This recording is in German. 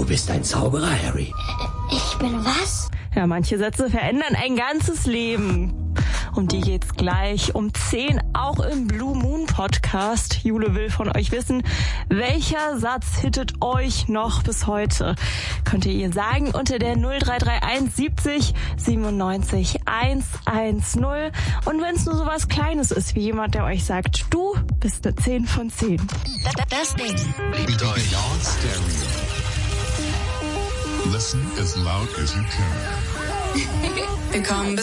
bist ein Zauberer, Harry. Ich bin was? Ja, manche Sätze verändern ein ganzes Leben. Um die geht's gleich um 10, auch im Blue Moon Podcast. Jule will von euch wissen, welcher Satz hittet euch noch bis heute? Könnt ihr sagen unter der 0331 70 97 110. Und wenn es nur so was Kleines ist, wie jemand, der euch sagt, du bist eine 10 von 10. Das Ding. Beyond Stereo. Listen as loud as you can. Willkommen